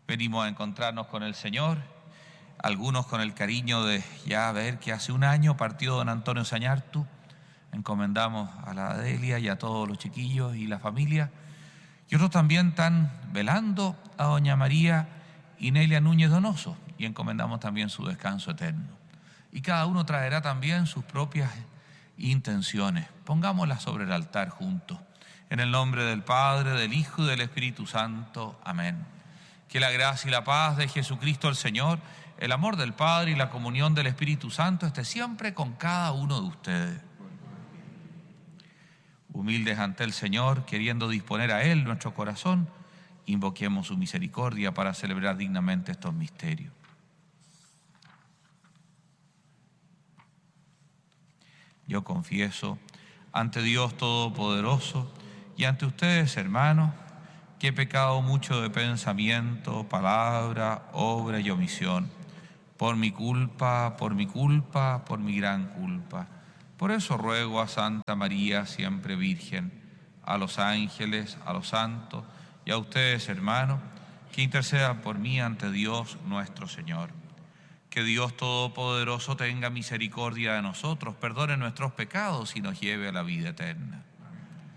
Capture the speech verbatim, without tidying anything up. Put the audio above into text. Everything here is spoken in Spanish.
Venimos a encontrarnos con el Señor, algunos con el cariño de ya ver que hace un año partió don Antonio Sañartu. Encomendamos a la Adelia y a todos los chiquillos y la familia. Y otros también están velando a doña María Inelia Núñez Donoso y encomendamos también su descanso eterno. Y cada uno traerá también sus propias intenciones. Pongámoslas sobre el altar juntos. En el nombre del Padre, del Hijo y del Espíritu Santo. Amén. Que la gracia y la paz de Jesucristo el Señor, el amor del Padre y la comunión del Espíritu Santo esté siempre con cada uno de ustedes. Humildes ante el Señor, queriendo disponer a Él nuestro corazón, invoquemos su misericordia para celebrar dignamente estos misterios. Yo confieso ante Dios Todopoderoso y ante ustedes, hermanos, que he pecado mucho de pensamiento, palabra, obra y omisión, por mi culpa, por mi culpa, por mi gran culpa. Por eso ruego a Santa María, siempre Virgen, a los ángeles, a los santos y a ustedes, hermanos, que intercedan por mí ante Dios nuestro Señor. Que Dios Todopoderoso tenga misericordia de nosotros, perdone nuestros pecados y nos lleve a la vida eterna.